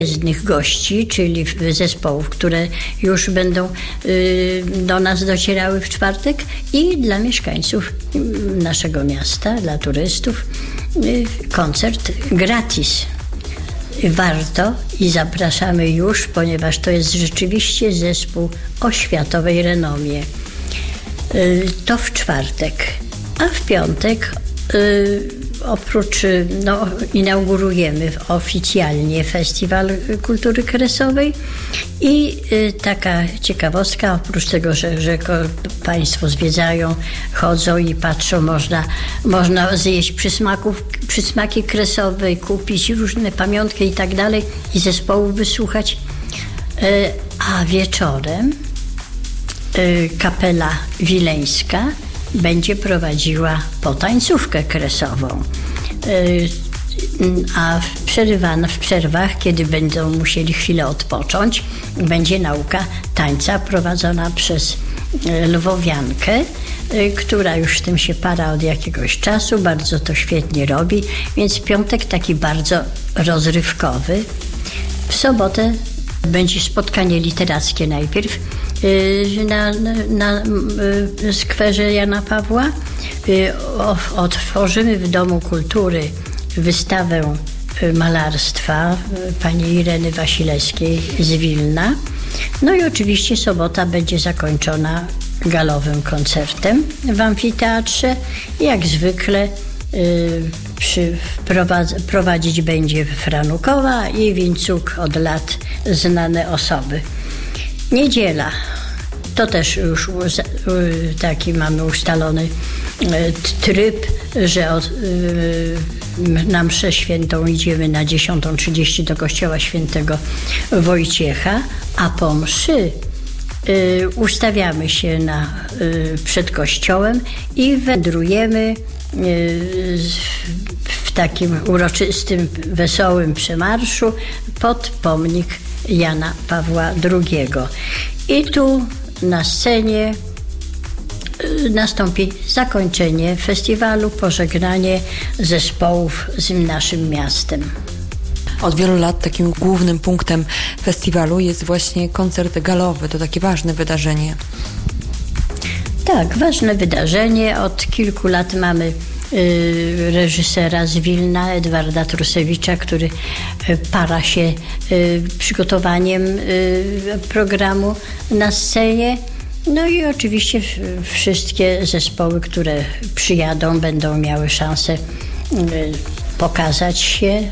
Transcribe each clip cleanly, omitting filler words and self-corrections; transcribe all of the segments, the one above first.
Przyjezdnych gości, czyli zespołów, które już będą do nas docierały w czwartek, i dla mieszkańców naszego miasta, dla turystów koncert gratis. Warto i zapraszamy już, ponieważ to jest rzeczywiście zespół o światowej renomie. To w czwartek, a w piątek oprócz, inaugurujemy oficjalnie Festiwal Kultury Kresowej i taka ciekawostka, oprócz tego, że Państwo zwiedzają, chodzą i patrzą, można zjeść przysmaki kresowe, kupić różne pamiątki i tak dalej i zespołów wysłuchać, a wieczorem Kapela Wileńska będzie prowadziła potańcówkę kresową. A w przerwach, kiedy będą musieli chwilę odpocząć, będzie nauka tańca prowadzona przez lwowiankę, która już w tym się para od jakiegoś czasu, bardzo to świetnie robi, więc piątek taki bardzo rozrywkowy. W sobotę będzie spotkanie literackie najpierw na skwerze Jana Pawła. Otworzymy w Domu Kultury wystawę malarstwa pani Ireny Wasilewskiej z Wilna. No i oczywiście sobota będzie zakończona galowym koncertem w amfiteatrze. Jak zwykle prowadzić będzie Franukowa i Wincuk, od lat znane osoby. Niedziela to też już taki mamy ustalony tryb, że na mszę świętą idziemy na 10:30 do kościoła świętego Wojciecha, a po mszy ustawiamy się przed kościołem i wędrujemy w takim uroczystym, wesołym przemarszu pod pomnik Jana Pawła II. I tu na scenie nastąpi zakończenie festiwalu, pożegnanie zespołów z naszym miastem. Od wielu lat takim głównym punktem festiwalu jest właśnie koncert galowy. To takie ważne wydarzenie. Tak, ważne wydarzenie. Od kilku lat mamy reżysera z Wilna, Edwarda Trusewicza, który para się przygotowaniem programu na scenie. No i oczywiście wszystkie zespoły, które przyjadą, będą miały szansę pokazać się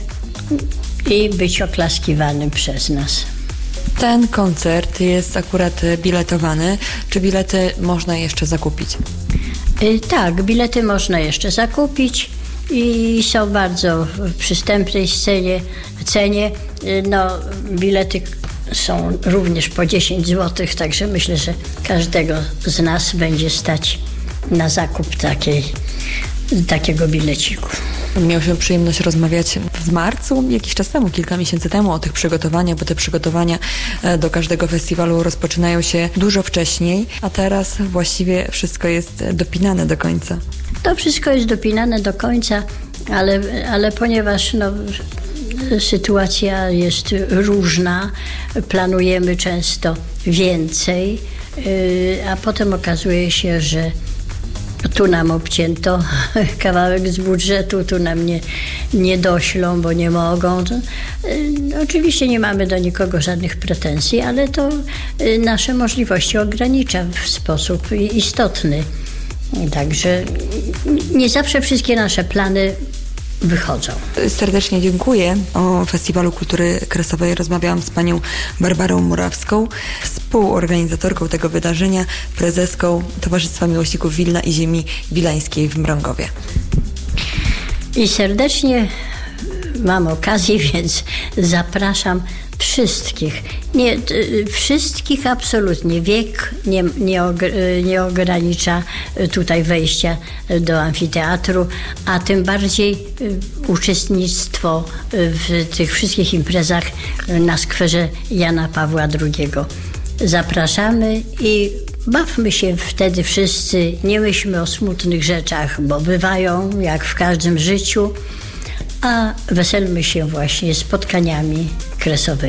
i być oklaskiwanym przez nas. Ten koncert jest akurat biletowany. Czy bilety można jeszcze zakupić? Tak, bilety można jeszcze zakupić i są bardzo w przystępnej cenie. Bilety są również po 10 zł, także myślę, że każdego z nas będzie stać na zakup takiego bileciku. Mieliśmy przyjemność rozmawiać w marcu, jakiś czas temu, kilka miesięcy temu, o tych przygotowaniach, bo te przygotowania do każdego festiwalu rozpoczynają się dużo wcześniej, a teraz właściwie wszystko jest dopinane do końca. To wszystko jest dopinane do końca, ale ponieważ sytuacja jest różna, planujemy często więcej, a potem okazuje się, że tu nam obcięto kawałek z budżetu, tu nam nie doślą, bo nie mogą. Oczywiście nie mamy do nikogo żadnych pretensji, ale to nasze możliwości ogranicza w sposób istotny. Także nie zawsze wszystkie nasze plany wychodzą. Serdecznie dziękuję. O Festiwalu Kultury Kresowej rozmawiałam z panią Barbarą Murawską, współorganizatorką tego wydarzenia, prezeską Towarzystwa Miłośników Wilna i Ziemi Wileńskiej w Mrągowie. I serdecznie mam okazję, więc zapraszam wszystkich. Wszystkich absolutnie. Wiek nie ogranicza tutaj wejścia do amfiteatru, a tym bardziej uczestnictwo w tych wszystkich imprezach na skwerze Jana Pawła II. Zapraszamy i bawmy się wtedy wszyscy. Nie myślmy o smutnych rzeczach, bo bywają jak w każdym życiu, a weselmy się właśnie spotkaniami kresowej.